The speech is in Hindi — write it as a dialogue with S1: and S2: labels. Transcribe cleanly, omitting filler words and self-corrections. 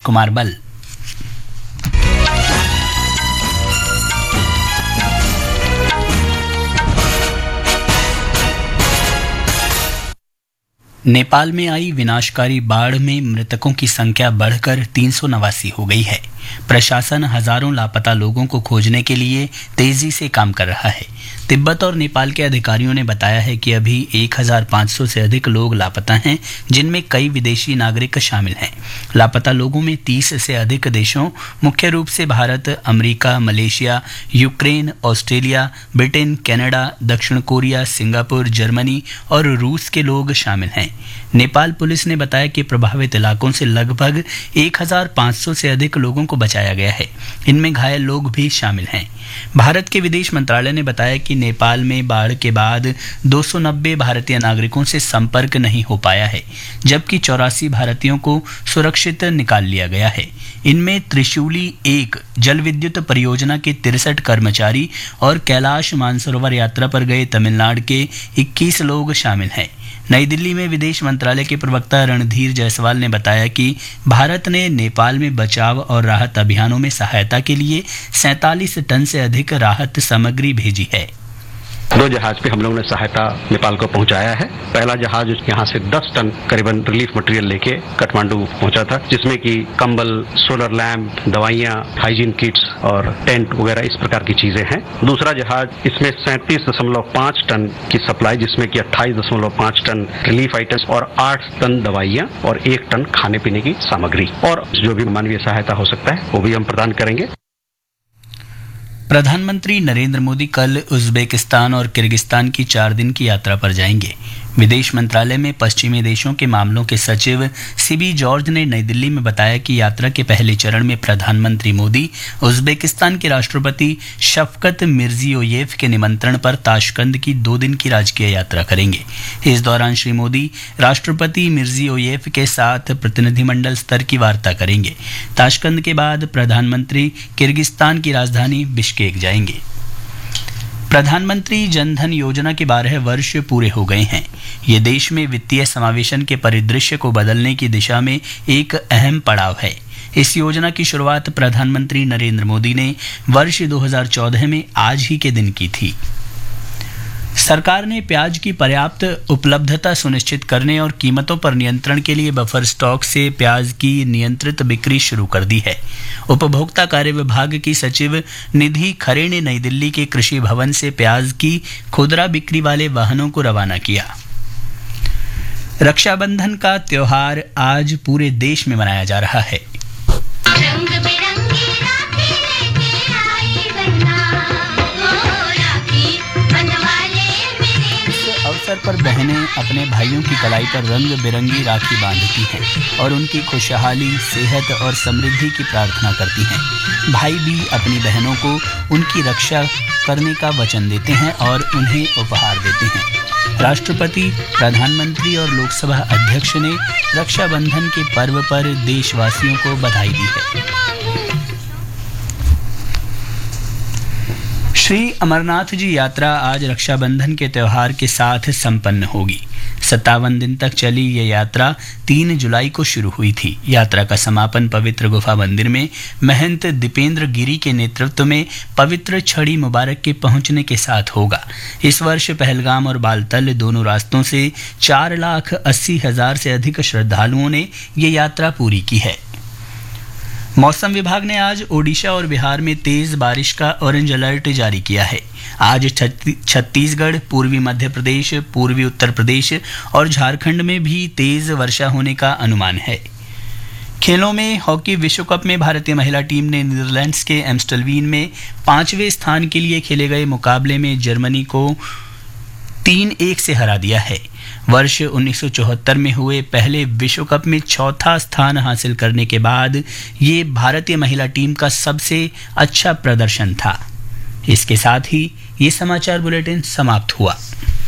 S1: कुमार बल। नेपाल में आई विनाशकारी बाढ़ में मृतकों की संख्या बढ़कर 389 हो गई है। प्रशासन हजारों लापता लोगों को खोजने के लिए तेजी से काम कर रहा है। तिब्बत और नेपाल के अधिकारियों ने बताया है कि अभी 1500 से अधिक लोग लापता हैं, जिनमें कई विदेशी नागरिक शामिल हैं। लापता लोगों में 30 से अधिक देशों, मुख्य रूप से Bharat, America, Malaysia, Ukraine, Australia, Britain, Canada, दक्षिण कोरिया, सिंगापुर, जर्मनी और रूस के लोग शामिल हैं। नेपाल पुलिस ने बताया कि प्रभावित इलाकों से लगभग 1500 से अधिक लोगों को बचाया गया है। इनमें घायल लोग भी शामिल हैं। भारत के विदेश मंत्रालय ने बताया कि नेपाल में बाढ़ के बाद 290 भारतीय नागरिकों से संपर्क नहीं हो पाया है, जबकि 84 भारतीयों को सुरक्षित निकाल लिया गया है। इनमें त्रिशूली 1 जल विद्युत परियोजना के 63 कर्मचारी और कैलाश मानसरोवर यात्रा पर गए तमिलनाडु के 21 लोग शामिल हैं। नई दिल्ली में विदेश मंत्रालय के प्रवक्ता रणधीर जायसवाल ने बताया कि भारत ने नेपाल में बचाव और राहत अभियानों में सहायता के लिए 47 टन से अधिक राहत सामग्री भेजी है।
S2: 2 जहाज पे हम लोगों ने सहायता नेपाल को पहुंचाया है। पहला जहाज यहाँ से 10 टन करीबन रिलीफ मटेरियल लेके काठमांडू पहुंचा था, जिसमें कि कंबल, सोलर लैंप, दवाइयाँ, हाइजीन किट्स और टेंट वगैरह इस प्रकार की चीजें हैं। दूसरा जहाज इसमें 37.5 टन की सप्लाई, जिसमें कि 28.5 टन रिलीफ आइटम्स और 8 टन दवाइयाँ और 1 टन खाने पीने की सामग्री और जो भी मानवीय सहायता हो सकता है वो भी हम प्रदान करेंगे।
S1: प्रधानमंत्री नरेंद्र मोदी कल उज़्बेकिस्तान और किर्गिस्तान की 4 दिन की यात्रा पर जाएंगे। विदेश मंत्रालय में पश्चिमी देशों के मामलों के सचिव सीबी जॉर्ज ने नई दिल्ली में बताया कि यात्रा के पहले चरण में प्रधानमंत्री मोदी उज़्बेकिस्तान के राष्ट्रपति शफकत मिर्जियोयेव के निमंत्रण पर ताशकंद की 2 दिन की राजकीय यात्रा करेंगे। इस दौरान श्री मोदी राष्ट्रपति मिर्जियोयेव के साथ प्रतिनिधिमंडल स्तर की वार्ता करेंगे। ताशकंद के बाद प्रधानमंत्री किर्गिस्तान की राजधानी बिश्केक जाएंगे। प्रधानमंत्री जनधन योजना के 12 वर्ष पूरे हो गए हैं। ये देश में वित्तीय समावेशन के परिदृश्य को बदलने की दिशा में एक अहम पड़ाव है। इस योजना की शुरुआत प्रधानमंत्री नरेंद्र मोदी ने वर्ष 2014 में आज ही के दिन की थी। सरकार ने प्याज की पर्याप्त उपलब्धता सुनिश्चित करने और कीमतों पर नियंत्रण के लिए बफर स्टॉक से प्याज की नियंत्रित बिक्री शुरू कर दी है। उपभोक्ता कार्य विभाग की सचिव निधि खरे ने नई दिल्ली के कृषि भवन से प्याज की खुदरा बिक्री वाले वाहनों को रवाना किया। रक्षाबंधन का त्योहार आज पूरे देश में मनाया जा रहा है। अवसर पर बहनें अपने भाइयों की कलाई पर रंग बिरंगी राखी बांधती हैं और उनकी खुशहाली, सेहत और समृद्धि की प्रार्थना करती हैं। भाई भी अपनी बहनों को उनकी रक्षा करने का वचन देते हैं और उन्हें उपहार देते हैं। राष्ट्रपति, प्रधानमंत्री और लोकसभा अध्यक्ष ने रक्षाबंधन के पर्व पर देशवासियों को बधाई दी है। श्री अमरनाथ जी यात्रा आज रक्षाबंधन के त्यौहार के साथ संपन्न होगी। 57 दिन तक चली ये यात्रा 3 जुलाई को शुरू हुई थी। यात्रा का समापन पवित्र गुफा मंदिर में महंत दीपेंद्र गिरी के नेतृत्व में पवित्र छड़ी मुबारक के पहुंचने के साथ होगा। इस वर्ष पहलगाम और बालतल दोनों रास्तों से 4,80,000 से अधिक श्रद्धालुओं ने ये यात्रा पूरी की है। मौसम विभाग ने आज ओडिशा और बिहार में तेज बारिश का ऑरेंज अलर्ट जारी किया है। आज छत्तीसगढ़, पूर्वी मध्य प्रदेश, पूर्वी उत्तर प्रदेश और झारखंड में भी तेज वर्षा होने का अनुमान है। खेलों में हॉकी विश्व कप में भारतीय महिला टीम ने नीदरलैंड्स के एम्स्टलवीन में 5वें स्थान के लिए खेले गए मुकाबले में जर्मनी को 3-1 से हरा दिया है। वर्ष 1974 में हुए पहले विश्व कप में 4था स्थान हासिल करने के बाद ये भारतीय महिला टीम का सबसे अच्छा प्रदर्शन था। इसके साथ ही ये समाचार बुलेटिन समाप्त हुआ।